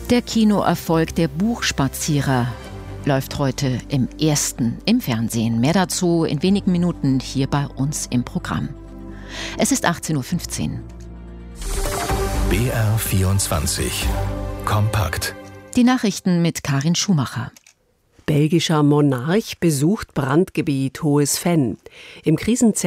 Der Kinoerfolg Der Buchspazierer läuft heute im Fernsehen. Mehr dazu in wenigen Minuten hier bei uns im Programm. Es ist 18.15 Uhr. BR24 Kompakt. Die Nachrichten mit Karin Schumacher. Belgischer Monarch besucht Brandgebiet Hohes Venn. Im Krisenzentrum